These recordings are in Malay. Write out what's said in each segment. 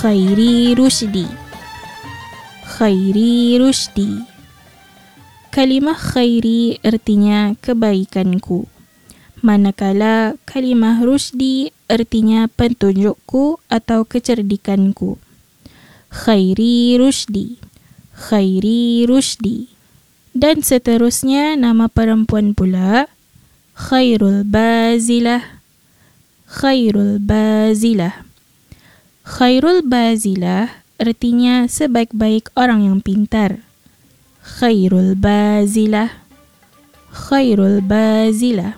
Khairi rusydi. Khairi rusydi. Kalimah khairi artinya kebaikanku, manakala kalimah rusydi artinya petunjukku atau kecerdikanku. Khairi rusydi. Khairi rusydi. Dan seterusnya nama perempuan pula, Khairul Bazilah. Khairul Bazilah. Khairul Bazilah artinya sebaik-baik orang yang pintar. Khairul Bazilah. Khairul Bazilah.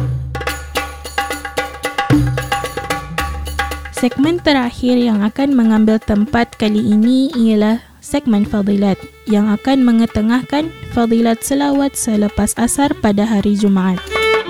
Segmen terakhir yang akan mengambil tempat kali ini ialah segmen Fadilat yang akan mengetengahkan Fadilat selawat selepas asar pada hari Jumaat.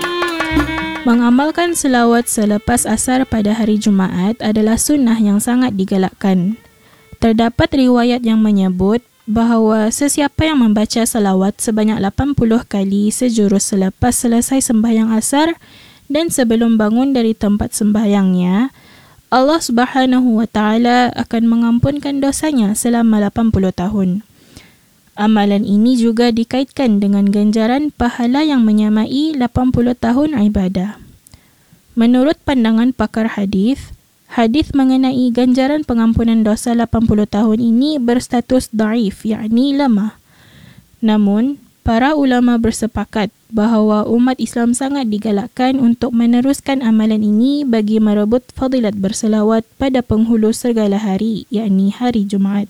Mengamalkan selawat selepas asar pada hari Jumaat adalah sunnah yang sangat digalakkan. Terdapat riwayat yang menyebut bahawa sesiapa yang membaca selawat sebanyak 80 kali sejurus selepas selesai sembahyang asar dan sebelum bangun dari tempat sembahyangnya, Allah Subhanahu wa Ta'ala akan mengampunkan dosanya selama 80 tahun. Amalan ini juga dikaitkan dengan ganjaran pahala yang menyamai 80 tahun ibadah. Menurut pandangan pakar hadis, hadis mengenai ganjaran pengampunan dosa 80 tahun ini berstatus dhaif, yakni lemah. Namun, para ulama bersepakat bahawa umat Islam sangat digalakkan untuk meneruskan amalan ini bagi merebut fadilat berselawat pada penghulu segala hari, yakni hari Jumaat.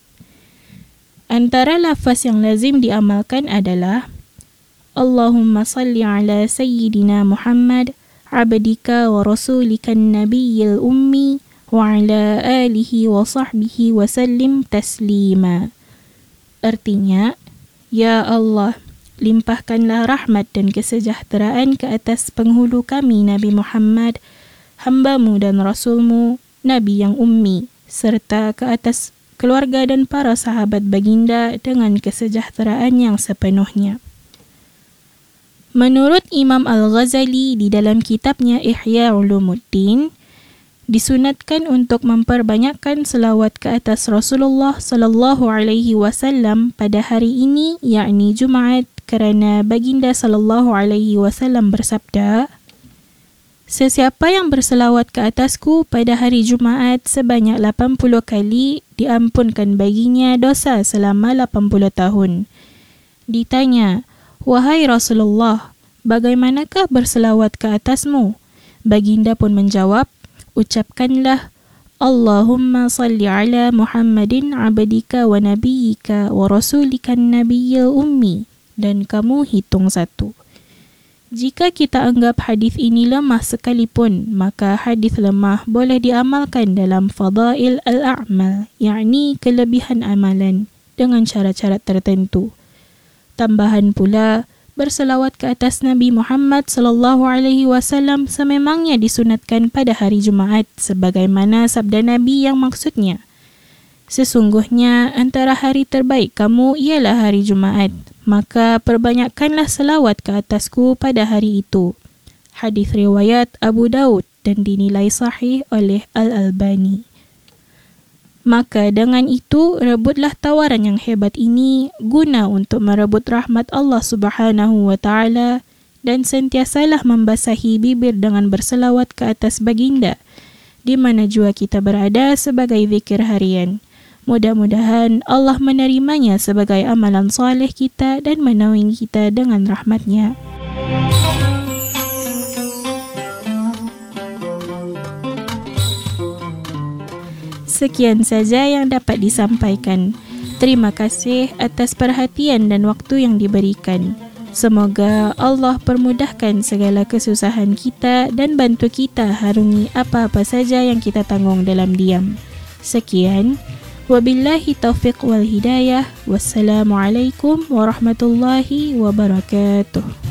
Antara lafaz yang lazim diamalkan adalah Allahumma salli ala Sayyidina Muhammad, abdika wa rasulika nabiyyil ummi, wa ala alihi wa sahbihi wa sallim taslima. Artinya, Ya Allah, limpahkanlah rahmat dan kesejahteraan ke atas penghulu kami Nabi Muhammad, hamba-Mu dan Rasul-Mu, Nabi yang ummi, serta ke atas keluarga dan para sahabat baginda dengan kesejahteraan yang sepenuhnya. Menurut Imam Al-Ghazali di dalam kitabnya Ihya Ulumuddin, disunatkan untuk memperbanyakkan selawat ke atas Rasulullah sallallahu alaihi wasallam pada hari ini, yakni Jumaat, kerana baginda sallallahu alaihi wasallam bersabda, sesiapa yang berselawat ke atasku pada hari Jumaat sebanyak 80 kali, diampunkan baginya dosa selama 80 tahun. Ditanya, wahai Rasulullah, bagaimanakah berselawat ke atasmu? Baginda pun menjawab, ucapkanlah Allahumma salli ala Muhammadin abdika wa nabiyyika wa rasulikan nabiyyil ummi, dan kamu hitung satu. Jika kita anggap hadis ini lemah sekalipun, maka hadis lemah boleh diamalkan dalam fadail al-a'mal, yakni kelebihan amalan dengan syarat-syarat tertentu. Tambahan pula, berselawat ke atas Nabi Muhammad sallallahu alaihi wasallam sememangnya disunatkan pada hari Jumaat, sebagaimana sabda Nabi yang maksudnya, sesungguhnya antara hari terbaik kamu ialah hari Jumaat, maka perbanyakkanlah selawat ke atasku pada hari itu. Hadis riwayat Abu Daud dan dinilai sahih oleh Al-Albani. Maka dengan itu, rebutlah tawaran yang hebat ini guna untuk merebut rahmat Allah Subhanahu wa Ta'ala dan sentiasalah membasahi bibir dengan berselawat ke atas baginda di mana jua kita berada sebagai zikir harian. Mudah-mudahan Allah menerimanya sebagai amalan soleh kita dan menaungi kita dengan rahmatnya. Sekian saja yang dapat disampaikan. Terima kasih atas perhatian dan waktu yang diberikan. Semoga Allah permudahkan segala kesusahan kita dan bantu kita harungi apa-apa saja yang kita tanggung dalam diam. Sekian. Wabillahi taufiq wal hidayah. Wassalamualaikum warahmatullahi wabarakatuh.